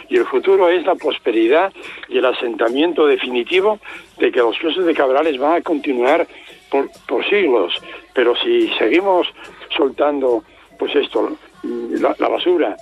y el futuro es la prosperidad y el asentamiento definitivo de que los quesos de Cabrales van a continuar por siglos. Pero si seguimos soltando, pues esto, la basura,